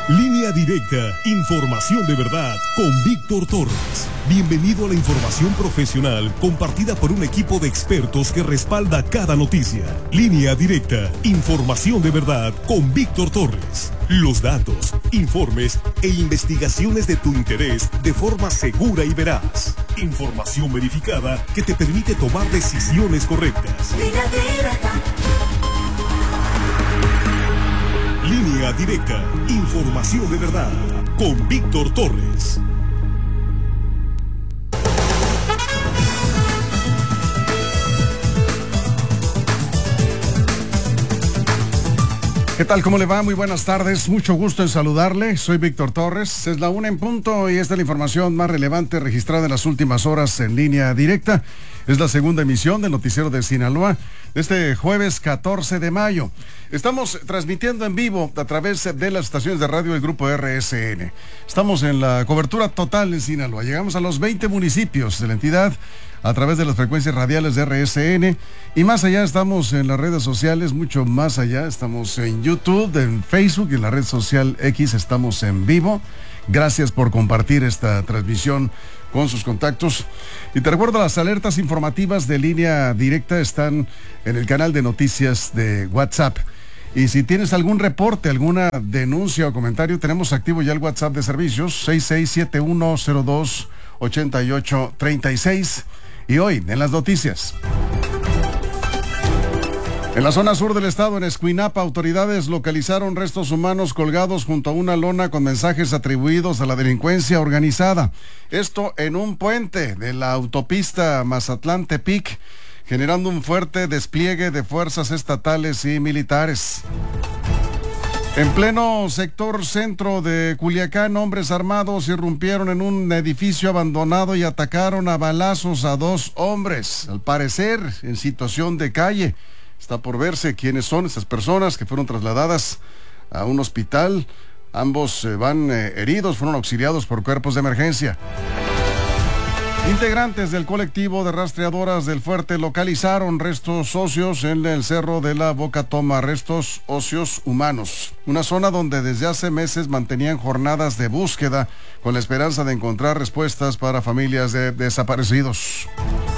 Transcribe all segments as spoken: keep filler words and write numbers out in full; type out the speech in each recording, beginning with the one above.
Línea Directa, información de verdad con Víctor Torres. Bienvenido a la información profesional compartida por un equipo de expertos que respalda cada noticia. Línea Directa, información de verdad con Víctor Torres. Los datos, informes e investigaciones de tu interés de forma segura y veraz. Información verificada que te permite tomar decisiones correctas. Línea Directa. Línea Directa, información de verdad, con Víctor Torres. ¿Qué tal? ¿Cómo le va? Muy buenas tardes, mucho gusto en saludarle. Soy Víctor Torres, es la una en punto y esta es la información más relevante registrada en las últimas horas en Línea Directa. Es la segunda emisión del Noticiero de Sinaloa, este jueves catorce de mayo. Estamos transmitiendo en vivo a través de las estaciones de radio del Grupo R S N. Estamos en la cobertura total en Sinaloa. Llegamos a los veinte municipios de la entidad a través de las frecuencias radiales de R S N. Y más allá estamos en las redes sociales, mucho más allá. Estamos en YouTube, en Facebook y en la red social X estamos en vivo. Gracias por compartir esta transmisión con sus contactos. Y te recuerdo, las alertas informativas de Línea Directa están en el canal de noticias de WhatsApp. Y si tienes algún reporte, alguna denuncia o comentario, tenemos activo ya el WhatsApp de servicios seis seis siete uno cero dos ocho ocho tres seis. Y hoy, en las noticias. En la zona sur del estado, en Escuinapa, autoridades localizaron restos humanos colgados junto a una lona con mensajes atribuidos a la delincuencia organizada. Esto en un puente de la autopista Mazatlán-Tepic, generando un fuerte despliegue de fuerzas estatales y militares. En pleno sector centro de Culiacán, hombres armados irrumpieron en un edificio abandonado y atacaron a balazos a dos hombres, al parecer en situación de calle. Está por verse quiénes son estas personas que fueron trasladadas a un hospital. Ambos eh, van eh, heridos, fueron auxiliados por cuerpos de emergencia. Integrantes del colectivo de rastreadoras del Fuerte localizaron restos óseos en el Cerro de la Boca Toma, restos óseos humanos, una zona donde desde hace meses mantenían jornadas de búsqueda con la esperanza de encontrar respuestas para familias de desaparecidos.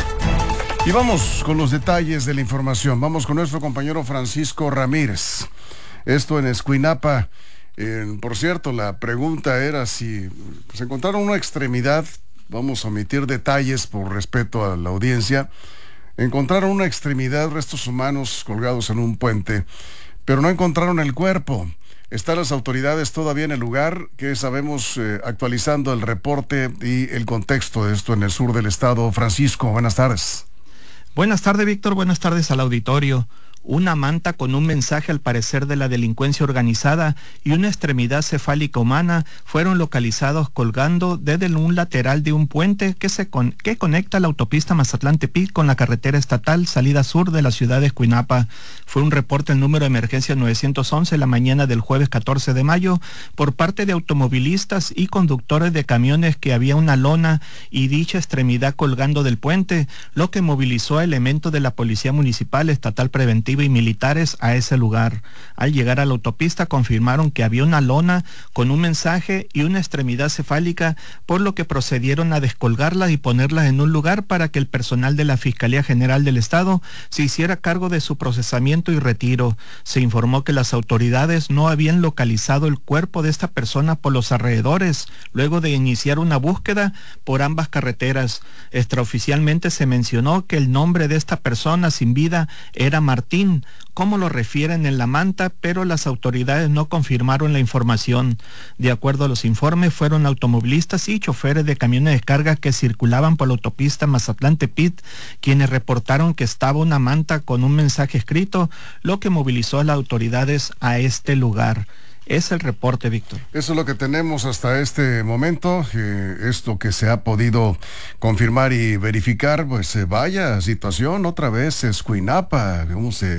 Y vamos con los detalles de la información. Vamos con nuestro compañero Francisco Ramírez. Esto en Escuinapa. Eh, por cierto, la pregunta era si se encontraron una extremidad. Vamos a omitir detalles por respeto a la audiencia. Encontraron una extremidad, restos humanos colgados en un puente, pero no encontraron el cuerpo. Están las autoridades todavía en el lugar, que sabemos eh, actualizando el reporte y el contexto de esto en el sur del estado. Francisco, buenas tardes. Buenas tardes, Víctor. Buenas tardes al auditorio. Una manta con un mensaje al parecer de la delincuencia organizada y una extremidad cefálica humana fueron localizados colgando desde un lateral de un puente que, se con, que conecta la autopista Mazatlán-Tepic con la carretera estatal salida sur de la ciudad de Escuinapa. Fue un reporte el número de emergencia nueve once la mañana del jueves catorce de mayo por parte de automovilistas y conductores de camiones que había una lona y dicha extremidad colgando del puente, lo que movilizó a elementos de la Policía Municipal, Estatal Preventiva y militares a ese lugar. Al llegar a la autopista confirmaron que había una lona con un mensaje y una extremidad cefálica, por lo que procedieron a descolgarlas y ponerlas en un lugar para que el personal de la Fiscalía General del Estado se hiciera cargo de su procesamiento y retiro. Se informó que las autoridades no habían localizado el cuerpo de esta persona por los alrededores, luego de iniciar una búsqueda por ambas carreteras. Extraoficialmente se mencionó que el nombre de esta persona sin vida era Martín, como lo refieren en la manta, pero las autoridades no confirmaron la información. De acuerdo a los informes, fueron automovilistas y choferes de camiones de carga que circulaban por la autopista Mazatlán-Tepic quienes reportaron que estaba una manta con un mensaje escrito, lo que movilizó a las autoridades a este lugar. Es el reporte, Víctor. Eso es lo que tenemos hasta este momento. Eh, esto que se ha podido confirmar y verificar, pues eh, vaya situación, otra vez Escuinapa, cómo se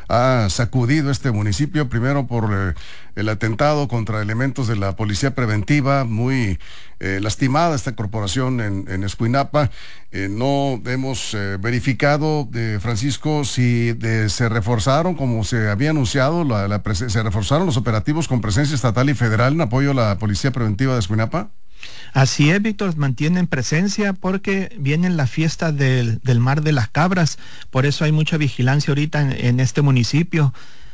ha sacudido este municipio, primero por eh, el atentado contra elementos de la policía preventiva, muy eh, lastimada esta corporación en, en Escuinapa. Eh, no hemos eh, verificado, eh, Francisco, si de, se reforzaron, como se había anunciado, la, la se reforzaron los operativos con presencia estatal y federal en apoyo a la policía preventiva de Escuinapa. Así es, Víctor, mantienen presencia porque viene la fiesta del, del Mar de las Cabras, por eso hay mucha vigilancia ahorita en, en este municipio.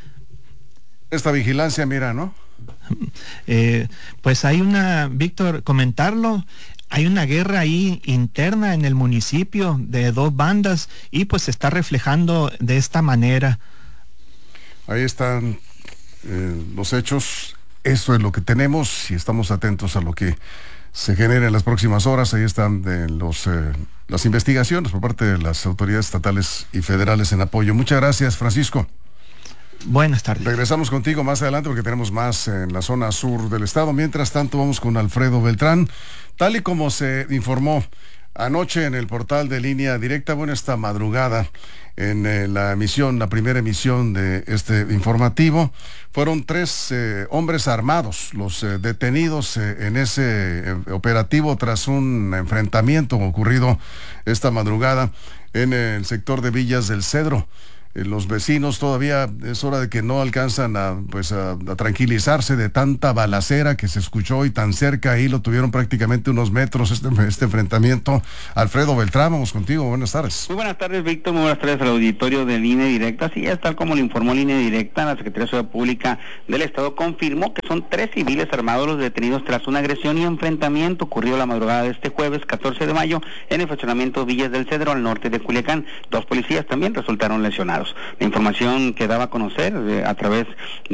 Esta vigilancia, mira, ¿no? Eh, pues hay una, Víctor, comentarlo, hay una guerra ahí interna en el municipio de dos bandas y pues se está reflejando de esta manera. Ahí están eh, los hechos, eso es lo que tenemos y estamos atentos a lo que se genere en las próximas horas. Ahí están de los, eh, las investigaciones por parte de las autoridades estatales y federales en apoyo. Muchas gracias, Francisco. Buenas tardes. Regresamos contigo más adelante porque tenemos más en la zona sur del estado. Mientras tanto, vamos con Alfredo Beltrán. Tal y como se informó anoche en el portal de Línea Directa, bueno, esta madrugada, en eh, la emisión, la primera emisión de este informativo, fueron tres eh, hombres armados los eh, detenidos eh, en ese eh, operativo tras un enfrentamiento ocurrido esta madrugada en el sector de Villas del Cedro. Los vecinos todavía es hora de que no alcanzan a, pues a, a tranquilizarse de tanta balacera que se escuchó y tan cerca ahí lo tuvieron prácticamente unos metros este, este enfrentamiento. Alfredo Beltrán, vamos contigo, buenas tardes. Muy buenas tardes, Víctor, muy buenas tardes al auditorio de Línea Directa. Así es, tal como lo informó Línea Directa, la Secretaría de Seguridad Pública del Estado confirmó que son tres civiles armados los detenidos tras una agresión y enfrentamiento ocurrido la madrugada de este jueves catorce de mayo en el fraccionamiento Villas del Cedro al norte de Culiacán. Dos policías también resultaron lesionados. La información que daba a conocer eh, a través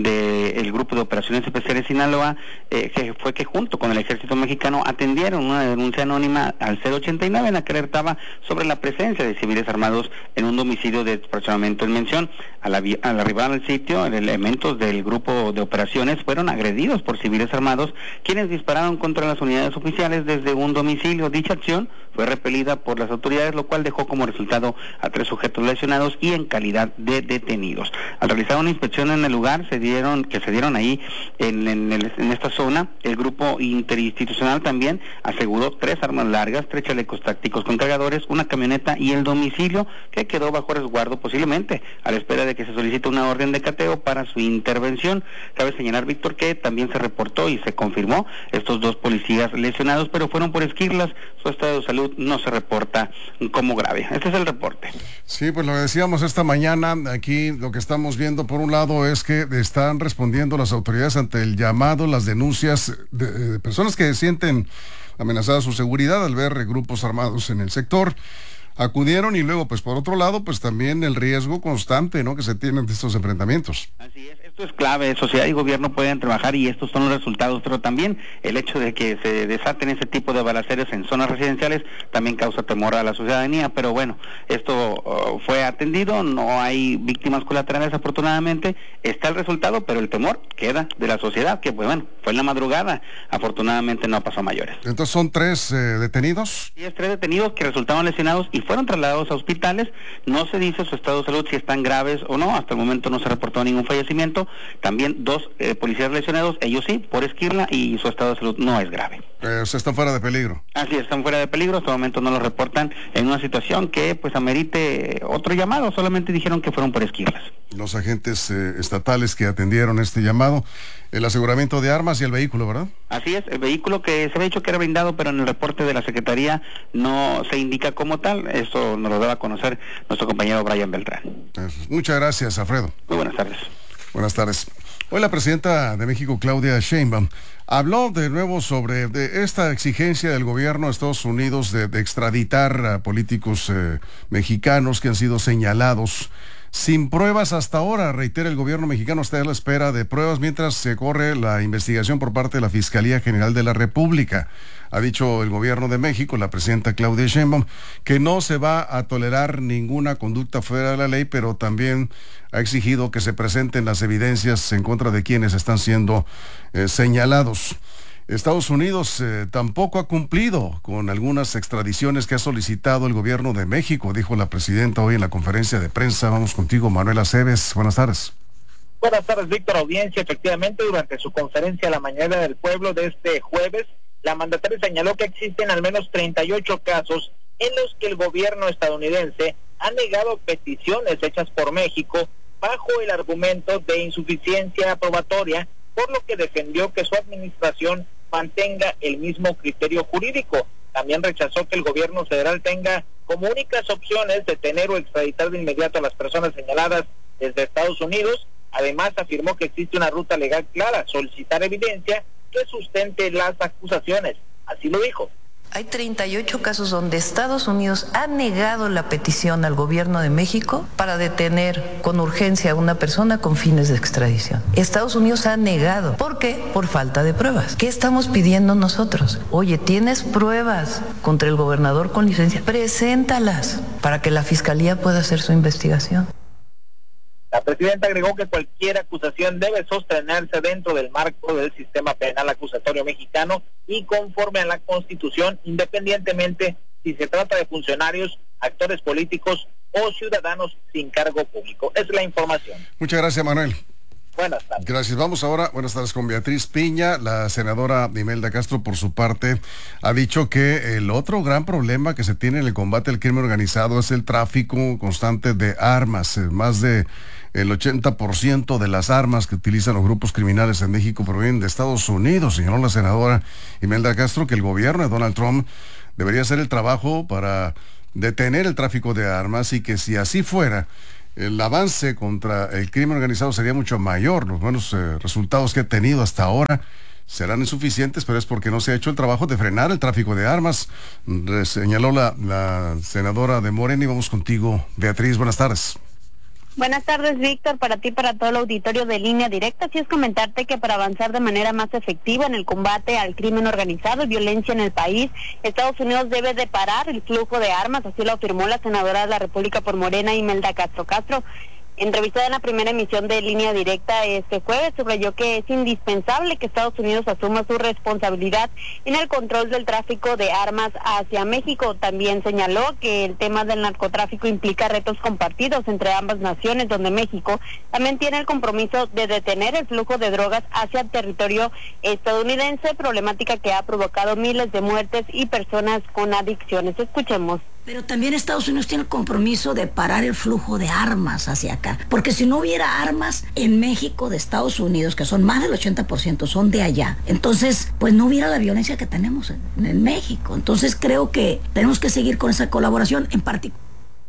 del Grupo de Operaciones Especiales Sinaloa eh, que fue que junto con el Ejército Mexicano atendieron una denuncia anónima al cero ochenta y nueve en la que alertaba sobre la presencia de civiles armados en un domicilio de fraccionamiento en mención. Al, al arribar al sitio, elementos del Grupo de Operaciones fueron agredidos por civiles armados, quienes dispararon contra las unidades oficiales desde un domicilio. Dicha acción fue repelida por las autoridades, lo cual dejó como resultado a tres sujetos lesionados y en calidad de detenidos. Al realizar una inspección en el lugar se dieron que se dieron ahí en, en, el, en esta zona, el grupo interinstitucional también aseguró tres armas largas, tres chalecos tácticos con cargadores, una camioneta y el domicilio que quedó bajo resguardo posiblemente a la espera de que se solicite una orden de cateo para su intervención. Cabe señalar, Víctor, que también se reportó y se confirmó estos dos policías lesionados, pero fueron por esquirlas. Su estado de salud no se reporta como grave. Este es el reporte. Sí, pues lo que decíamos esta mañana, aquí lo que estamos viendo por un lado es que están respondiendo las autoridades ante el llamado, las denuncias de, de personas que sienten amenazada su seguridad al ver grupos armados en el sector. Acudieron y luego, pues por otro lado, pues también el riesgo constante, ¿no?, que se tienen de estos enfrentamientos. Así es, esto es clave, sociedad y gobierno pueden trabajar y estos son los resultados, pero también el hecho de que se desaten ese tipo de balaceras en zonas residenciales también causa temor a la ciudadanía, pero bueno, esto uh, fue atendido, no hay víctimas colaterales afortunadamente, está el resultado, pero el temor queda de la sociedad, que pues bueno, fue en la madrugada, afortunadamente no pasó a mayores. Entonces son tres eh, detenidos. Sí, es tres detenidos que resultaron lesionados y fueron trasladados a hospitales. No se dice su estado de salud si están graves o no, hasta el momento no se reportó ningún fallecimiento. También dos eh, policías lesionados, ellos sí, por esquirla, y su estado de salud no es grave. Eh, o sea, están fuera de peligro. Así es, están fuera de peligro, hasta el momento no lo reportan en una situación que pues amerite otro llamado, solamente dijeron que fueron por esquirlas. Los agentes eh, estatales que atendieron este llamado, el aseguramiento de armas y el vehículo, ¿verdad? Así es, el vehículo que se había dicho que era brindado, pero en el reporte de la Secretaría no se indica como tal. Esto nos lo daba a conocer nuestro compañero Brian Beltrán. Muchas gracias, Alfredo. Muy buenas tardes. Buenas tardes. Hoy la presidenta de México, Claudia Sheinbaum, habló de nuevo sobre de esta exigencia del gobierno de Estados Unidos de, de extraditar a políticos eh, mexicanos que han sido señalados sin pruebas hasta ahora. Reitera, el gobierno mexicano está a la espera de pruebas mientras se corre la investigación por parte de la Fiscalía General de la República. Ha dicho el gobierno de México, la presidenta Claudia Sheinbaum, que no se va a tolerar ninguna conducta fuera de la ley, pero también ha exigido que se presenten las evidencias en contra de quienes están siendo eh, señalados. Estados Unidos eh, tampoco ha cumplido con algunas extradiciones que ha solicitado el gobierno de México, dijo la presidenta hoy en la conferencia de prensa. Vamos contigo, Manuel Aceves. Buenas tardes. Buenas tardes, Víctor. Audiencia, efectivamente, durante su conferencia a la mañana del pueblo de este jueves, la mandataria señaló que existen al menos treinta y ocho casos en los que el gobierno estadounidense ha negado peticiones hechas por México bajo el argumento de insuficiencia probatoria, por lo que defendió que su administración mantenga el mismo criterio jurídico. También rechazó que el gobierno federal tenga como únicas opciones detener o extraditar de inmediato a las personas señaladas desde Estados Unidos. Además, afirmó que existe una ruta legal clara: solicitar evidencia que sustente las acusaciones. Así lo dijo. Hay treinta y ocho casos donde Estados Unidos ha negado la petición al gobierno de México para detener con urgencia a una persona con fines de extradición. Estados Unidos ha negado. ¿Por qué? Por falta de pruebas. ¿Qué estamos pidiendo nosotros? Oye, ¿tienes pruebas contra el gobernador con licencia? Preséntalas para que la Fiscalía pueda hacer su investigación. La presidenta agregó que cualquier acusación debe sostenerse dentro del marco del sistema penal acusatorio mexicano y conforme a la Constitución, independientemente si se trata de funcionarios, actores políticos o ciudadanos sin cargo público. Es la información. Muchas gracias, Manuel. Buenas tardes. Gracias. Vamos ahora, buenas tardes, con Beatriz Piña. La senadora Imelda Castro, por su parte, ha dicho que el otro gran problema que se tiene en el combate al crimen organizado es el tráfico constante de armas. Más de el ochenta por ciento de las armas que utilizan los grupos criminales en México provienen de Estados Unidos. Señaló la senadora Imelda Castro que el gobierno de Donald Trump debería hacer el trabajo para detener el tráfico de armas y que si así fuera, el avance contra el crimen organizado sería mucho mayor. Los buenos eh, resultados que ha tenido hasta ahora serán insuficientes, pero es porque no se ha hecho el trabajo de frenar el tráfico de armas. Re- señaló la, la senadora de Morena. Y vamos contigo, Beatriz. Buenas tardes. Buenas tardes, Víctor, para ti, para todo el auditorio de Línea Directa. Así es comentarte que para avanzar de manera más efectiva en el combate al crimen organizado y violencia en el país, Estados Unidos debe de parar el flujo de armas, así lo afirmó la senadora de la República por Morena, Imelda Castro Castro. Entrevistada en la primera emisión de Línea Directa este jueves, subrayó que es indispensable que Estados Unidos asuma su responsabilidad en el control del tráfico de armas hacia México. También señaló que el tema del narcotráfico implica retos compartidos entre ambas naciones, donde México también tiene el compromiso de detener el flujo de drogas hacia el territorio estadounidense, problemática que ha provocado miles de muertes y personas con adicciones. Escuchemos. Pero también Estados Unidos tiene el compromiso de parar el flujo de armas hacia acá. Porque si no hubiera armas en México de Estados Unidos, que son más del ochenta por ciento, son de allá, entonces pues no hubiera la violencia que tenemos en, en México. Entonces creo que tenemos que seguir con esa colaboración en particular.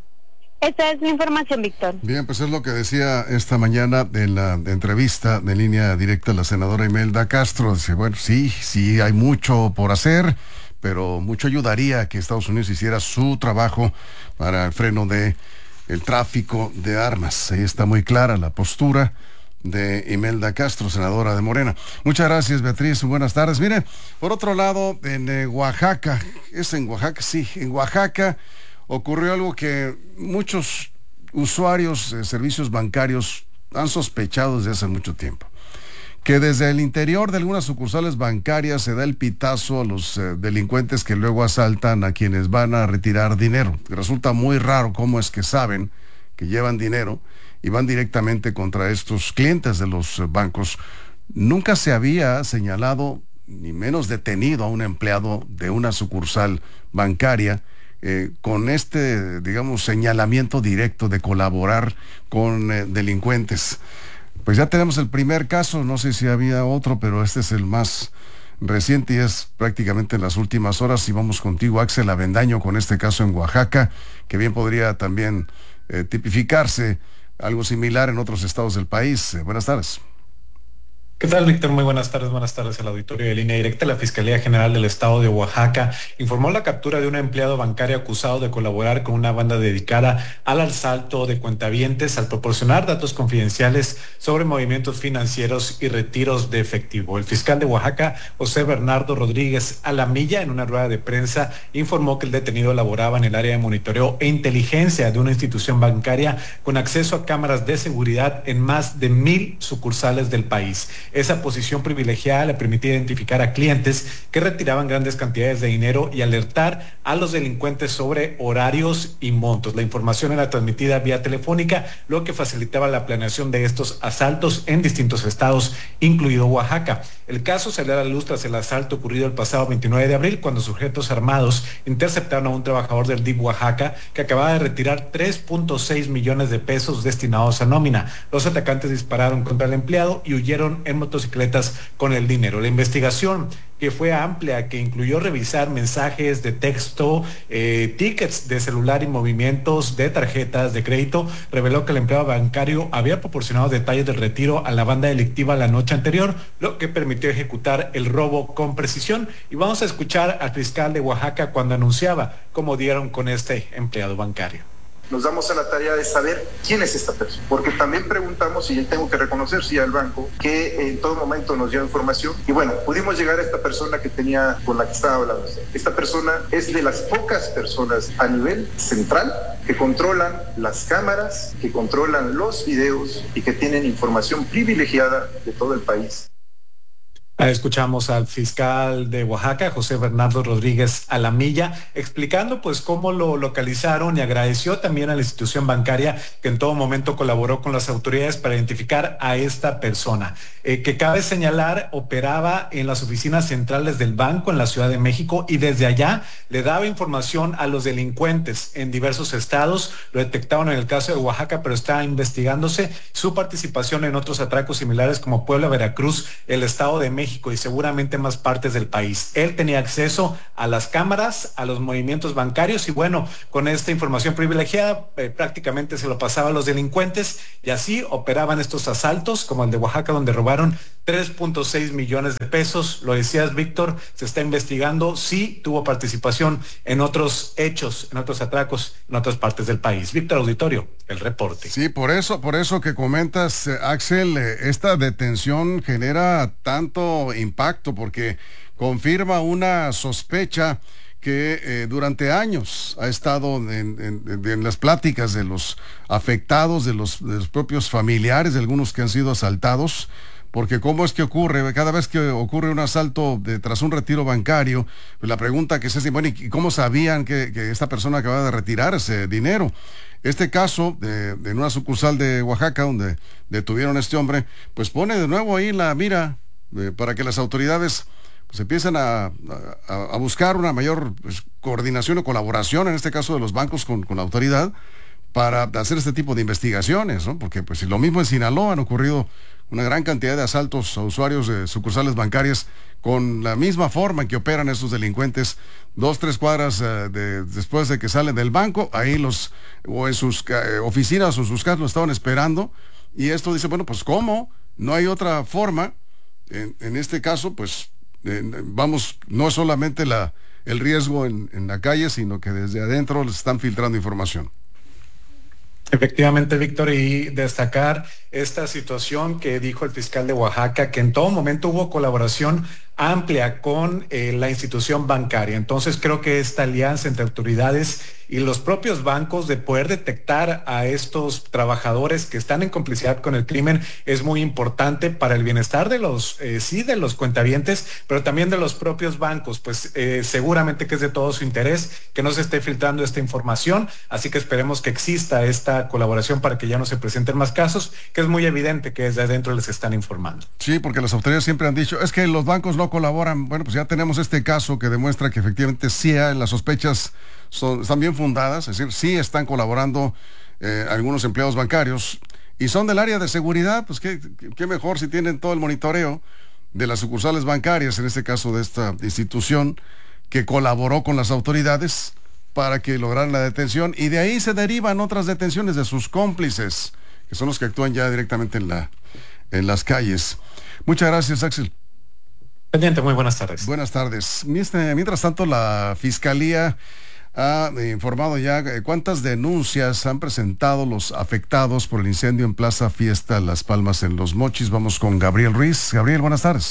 Esta es mi información, Víctor. Bien, pues es lo que decía esta mañana en la entrevista de Línea Directa la senadora Imelda Castro. Dice, bueno, sí, sí hay mucho por hacer, pero mucho ayudaría a que Estados Unidos hiciera su trabajo para el freno de el tráfico de armas. Ahí está muy clara la postura de Imelda Castro, senadora de Morena. Muchas gracias, Beatriz. Buenas tardes. Mire, por otro lado, en eh, Oaxaca, ¿es en Oaxaca? Sí, en Oaxaca ocurrió algo que muchos usuarios de servicios bancarios han sospechado desde hace mucho tiempo. Que desde el interior de algunas sucursales bancarias se da el pitazo a los eh, delincuentes que luego asaltan a quienes van a retirar dinero. Resulta muy raro cómo es que saben que llevan dinero y van directamente contra estos clientes de los eh, bancos. Nunca se había señalado, ni menos detenido a un empleado de una sucursal bancaria eh, con este, digamos, señalamiento directo de colaborar con eh, delincuentes. Pues ya tenemos el primer caso, no sé si había otro, pero este es el más reciente y es prácticamente en las últimas horas. Y vamos contigo, Axel Avendaño, con este caso en Oaxaca, que bien podría también eh, tipificarse algo similar en otros estados del país. Eh, buenas tardes. ¿Qué tal, Víctor? Muy buenas tardes, buenas tardes al auditorio de Línea Directa. La Fiscalía General del Estado de Oaxaca informó la captura de un empleado bancario acusado de colaborar con una banda dedicada al asalto de cuentavientes al proporcionar datos confidenciales sobre movimientos financieros y retiros de efectivo. El fiscal de Oaxaca, José Bernardo Rodríguez Alamilla, en una rueda de prensa, informó que el detenido laboraba en el área de monitoreo e inteligencia de una institución bancaria con acceso a cámaras de seguridad en más de mil sucursales del país. Esa posición privilegiada le permitía identificar a clientes que retiraban grandes cantidades de dinero y alertar a los delincuentes sobre horarios y montos. La información era transmitida vía telefónica, lo que facilitaba la planeación de estos asaltos en distintos estados, incluido Oaxaca. El caso salió a la luz tras el asalto ocurrido el pasado veintinueve de abril, cuando sujetos armados interceptaron a un trabajador del D I F Oaxaca que acababa de retirar tres punto seis millones de pesos destinados a nómina. Los atacantes dispararon contra el empleado y huyeron en motocicletas con el dinero. La investigación, que fue amplia, que incluyó revisar mensajes de texto, eh, tickets de celular y movimientos de tarjetas de crédito, reveló que el empleado bancario había proporcionado detalles del retiro a la banda delictiva la noche anterior, lo que permitió ejecutar el robo con precisión. Y vamos a escuchar al fiscal de Oaxaca cuando anunciaba cómo dieron con este empleado bancario. Nos damos a la tarea de saber quién es esta persona, porque también preguntamos, y tengo que reconocer, sí, al banco, que en todo momento nos dio información, y bueno, pudimos llegar a esta persona que tenía, con la que estaba hablando. Esta persona es de las pocas personas a nivel central que controlan las cámaras, que controlan los videos y que tienen información privilegiada de todo el país. Escuchamos al fiscal de Oaxaca, José Bernardo Rodríguez Alamilla, explicando pues cómo lo localizaron, y agradeció también a la institución bancaria que en todo momento colaboró con las autoridades para identificar a esta persona, eh, que cabe señalar operaba en las oficinas centrales del banco en la Ciudad de México, y desde allá le daba información a los delincuentes en diversos estados. Lo detectaron en el caso de Oaxaca, pero está investigándose su participación en otros atracos similares como Puebla, Veracruz, el Estado de México y seguramente más partes del país. Él tenía acceso a las cámaras, a los movimientos bancarios, y bueno, con esta información privilegiada eh, prácticamente se lo pasaba a los delincuentes, y así operaban estos asaltos como el de Oaxaca, donde robaron tres punto seis millones de pesos. Lo decías, Víctor, se está investigando si tuvo participación en otros hechos, en otros atracos en otras partes del país. Víctor Auditorio, el reporte. Sí, por eso, por eso que comentas, eh, Axel, eh, esta detención genera tanto impacto, porque confirma una sospecha que eh, durante años ha estado en, en, en las pláticas de los afectados, de los, de los propios familiares de algunos que han sido asaltados. Porque cómo es que ocurre, cada vez que ocurre un asalto de, tras un retiro bancario, pues la pregunta que se hace, bueno, ¿y cómo sabían que, que esta persona acababa de retirar ese dinero? Este caso, de, de una sucursal de Oaxaca, donde detuvieron a este hombre, pues pone de nuevo ahí la mira eh, para que las autoridades pues empiecen a, a, a buscar una mayor pues, coordinación o colaboración, en este caso de los bancos con, con la autoridad, para hacer este tipo de investigaciones, ¿no? Porque pues lo mismo en Sinaloa han ocurrido una gran cantidad de asaltos a usuarios de sucursales bancarias con la misma forma en que operan estos delincuentes, dos, tres cuadras uh, de, después de que salen del banco, ahí los, o en sus uh, oficinas o sus casas lo estaban esperando, y esto dice, bueno, pues ¿cómo? No hay otra forma. En, en este caso, pues eh, vamos, no es solamente la, el riesgo en, en la calle, sino que desde adentro les están filtrando información. Efectivamente, Víctor, y destacar esta situación que dijo el fiscal de Oaxaca, que en todo momento hubo colaboración amplia con eh, la institución bancaria. Entonces creo que esta alianza entre autoridades y los propios bancos de poder detectar a estos trabajadores que están en complicidad con el crimen es muy importante para el bienestar de los, eh, sí, de los cuentavientes, pero también de los propios bancos, pues eh, seguramente que es de todo su interés que no se esté filtrando esta información, así que esperemos que exista esta colaboración para que ya no se presenten más casos, que es muy evidente que desde adentro les están informando. Sí, porque las autoridades siempre han dicho, es que los bancos no colaboran. Bueno, pues ya tenemos este caso que demuestra que efectivamente sí hay, las sospechas son, están bien fundadas, es decir, sí están colaborando eh, algunos empleados bancarios y son del área de seguridad, pues qué, qué mejor si tienen todo el monitoreo de las sucursales bancarias, en este caso de esta institución que colaboró con las autoridades para que lograran la detención, y de ahí se derivan otras detenciones de sus cómplices, que son los que actúan ya directamente en, la, en las calles. Muchas gracias, Axel. Pendiente, muy buenas tardes. Buenas tardes. Mientras tanto, la Fiscalía ha informado ya cuántas denuncias han presentado los afectados por el incendio en Plaza Fiesta Las Palmas en Los Mochis. Vamos con Gabriel Ruiz. Gabriel, buenas tardes.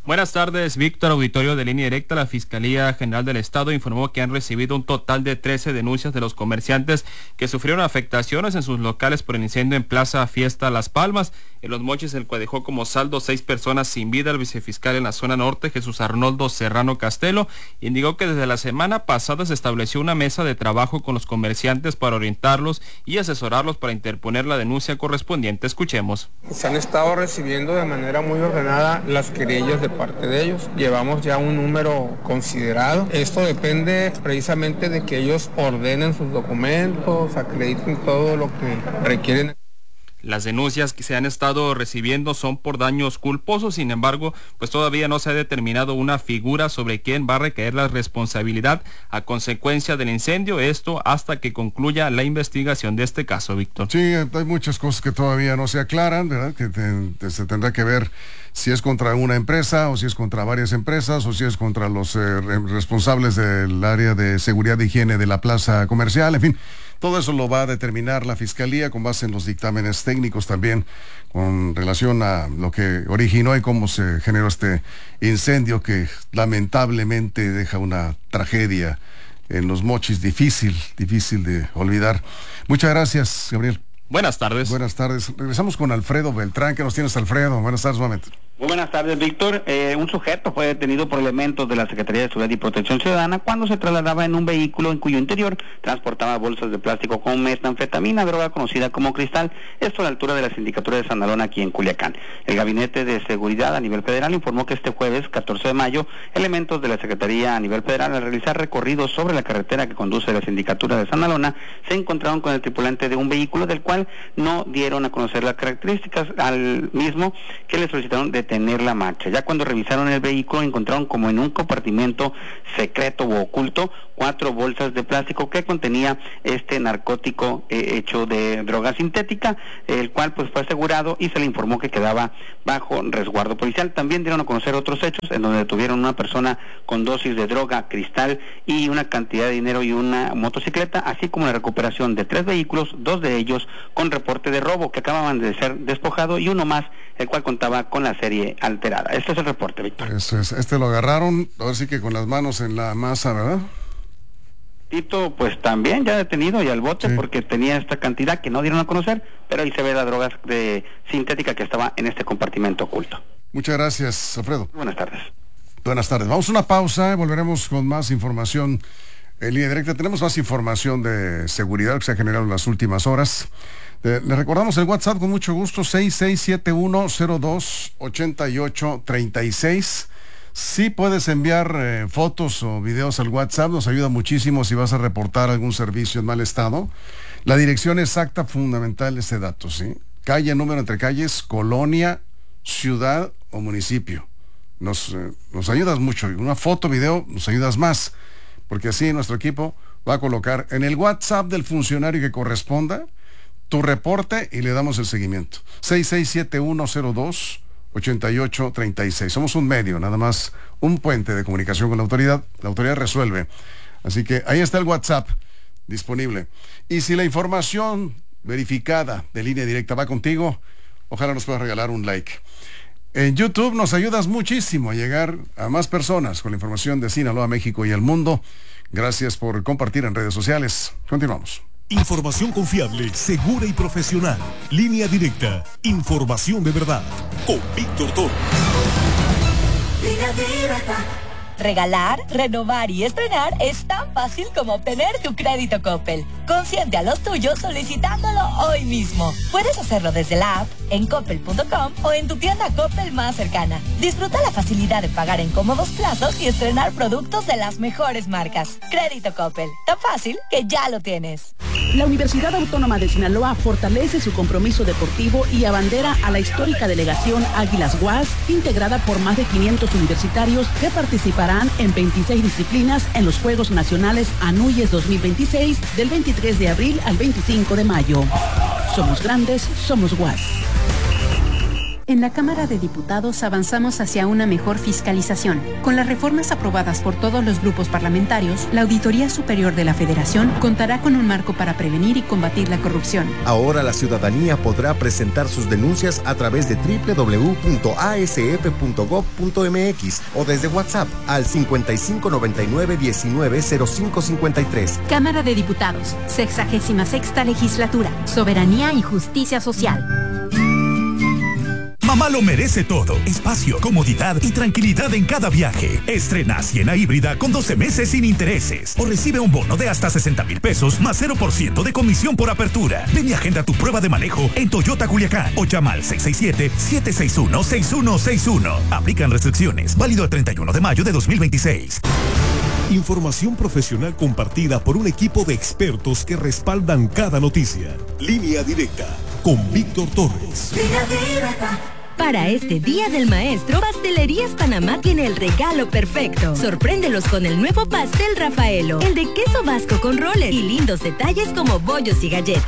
Buenas tardes, Víctor. Auditorio de Línea Directa. La Fiscalía General del Estado informó que han recibido un total de trece denuncias de los comerciantes que sufrieron afectaciones en sus locales por el incendio en Plaza Fiesta Las Palmas. En Los Mochis, el cual dejó como saldo seis personas sin vida. El vicefiscal en la zona norte, Jesús Arnoldo Serrano Castelo, indicó que desde la semana pasada se estableció una mesa de trabajo con los comerciantes para orientarlos y asesorarlos para interponer la denuncia correspondiente. Escuchemos. Se han estado recibiendo de manera muy ordenada las querellas de parte de ellos. Llevamos ya un número considerado. Esto depende precisamente de que ellos ordenen sus documentos, acrediten todo lo que requieren. Las denuncias que se han estado recibiendo son por daños culposos, sin embargo, pues todavía no se ha determinado una figura sobre quién va a recaer la responsabilidad a consecuencia del incendio, esto hasta que concluya la investigación de este caso, Víctor. Sí, hay muchas cosas que todavía no se aclaran, ¿verdad? Que te, se tendrá que ver si es contra una empresa o si es contra varias empresas o si es contra los eh, responsables del área de seguridad e higiene de la plaza comercial, en fin. Todo eso lo va a determinar la Fiscalía con base en los dictámenes técnicos también con relación a lo que originó y cómo se generó este incendio que lamentablemente deja una tragedia en Los Mochis difícil, difícil de olvidar. Muchas gracias, Gabriel. Buenas tardes. Buenas tardes. Regresamos con Alfredo Beltrán. ¿Qué nos tienes, Alfredo? Buenas tardes, nuevamente. Muy buenas tardes, Víctor. Eh, un sujeto fue detenido por elementos de la Secretaría de Seguridad y Protección Ciudadana cuando se trasladaba en un vehículo en cuyo interior transportaba bolsas de plástico con metanfetamina, droga conocida como cristal, esto a la altura de la Sindicatura de San Alona, aquí en Culiacán. El Gabinete de Seguridad a nivel federal informó que este jueves, catorce de mayo, elementos de la Secretaría a nivel federal, al realizar recorridos sobre la carretera que conduce a la Sindicatura de San Alona, se encontraron con el tripulante de un vehículo del cual no dieron a conocer las características al mismo que le solicitaron de detener la marcha. Ya cuando revisaron el vehículo encontraron como en un compartimento secreto o oculto cuatro bolsas de plástico que contenía este narcótico eh, hecho de droga sintética, el cual pues fue asegurado y se le informó que quedaba bajo resguardo policial. También dieron a conocer otros hechos en donde detuvieron una persona con dosis de droga, cristal y una cantidad de dinero y una motocicleta, así como la recuperación de tres vehículos, dos de ellos con reporte de robo que acababan de ser despojados y uno más, el cual contaba con la serie alterada. Este es el reporte, Víctor. Eso es, este lo agarraron, ahora sí que con las manos en la masa, ¿verdad? Tito, pues también ya detenido y al bote, sí, porque tenía esta cantidad que no dieron a conocer, pero ahí se ve la droga de sintética que estaba en este compartimento oculto. Muchas gracias, Alfredo. Buenas tardes. Buenas tardes. Vamos a una pausa y volveremos con más información en Línea Directa. Tenemos más información de seguridad que se ha generado en las últimas horas. Eh, le recordamos el WhatsApp con mucho gusto, seis seis siete uno cero dos ocho ocho tres seis. Si puedes enviar eh, fotos o videos al WhatsApp, nos ayuda muchísimo si vas a reportar algún servicio en mal estado. La dirección exacta fundamental de ese dato, ¿sí? Calle, número entre calles, colonia, ciudad o municipio. Nos, eh, nos ayudas mucho. Una foto, video, nos ayudas más, porque así nuestro equipo va a colocar en el WhatsApp del funcionario que corresponda tu reporte y le damos el seguimiento. seis seis siete uno cero dos ocho ocho tres seis. Somos un medio, nada más un puente de comunicación con la autoridad. La autoridad resuelve. Así que ahí está el WhatsApp disponible. Y si la información verificada de Línea Directa va contigo, ojalá nos puedas regalar un like. En YouTube nos ayudas muchísimo a llegar a más personas con la información de Sinaloa, México y el mundo. Gracias por compartir en redes sociales. Continuamos. Información confiable, segura y profesional. Línea Directa. Información de verdad. Con Víctor Torres. Línea Directa. Regalar, renovar y estrenar es tan fácil como obtener tu crédito Coppel. Consiente a los tuyos solicitándolo hoy mismo. Puedes hacerlo desde la app, en coppel punto com o en tu tienda Coppel más cercana. Disfruta la facilidad de pagar en cómodos plazos y estrenar productos de las mejores marcas. Crédito Coppel, tan fácil que ya lo tienes. La Universidad Autónoma de Sinaloa fortalece su compromiso deportivo y abandera a la histórica delegación Águilas U A S, integrada por más de quinientos universitarios que participarán en veintiséis disciplinas en los Juegos Nacionales Anuyes dos mil veintiséis del veintitrés de abril al veinticinco de mayo. Somos grandes, somos U A S. En la Cámara de Diputados avanzamos hacia una mejor fiscalización. Con las reformas aprobadas por todos los grupos parlamentarios, la Auditoría Superior de la Federación contará con un marco para prevenir y combatir la corrupción. Ahora la ciudadanía podrá presentar sus denuncias a través de doble u doble u doble u punto a s f punto gob punto m x o desde WhatsApp al cincuenta y cinco noventa y nueve diecinueve cero cinco cincuenta y tres. Cámara de Diputados, sexagésima sexta Legislatura. Soberanía y justicia social. Mamá lo merece todo. Espacio, comodidad y tranquilidad en cada viaje. Estrena Siena híbrida con doce meses sin intereses. O recibe un bono de hasta sesenta mil pesos más cero por ciento de comisión por apertura. Ven y agenda tu prueba de manejo en Toyota Culiacán o llama al seis seis siete, siete seis uno, seis uno seis uno. Aplican restricciones. Válido el treinta y uno de mayo de dos mil veintiséis. Información profesional compartida por un equipo de expertos que respaldan cada noticia. Línea Directa con Víctor Torres. Línea Directa. Para este Día del Maestro, Pastelerías Panamá tiene el regalo perfecto. Sorpréndelos con el nuevo pastel Rafaelo, el de queso vasco con roles y lindos detalles como bollos y galletas.